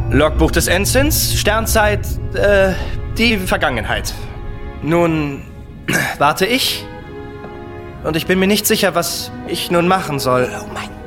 Logbuch des Ensigns, Sternzeit, die Vergangenheit. Nun warte ich. Und ich bin mir nicht sicher, was ich nun machen soll. Oh mein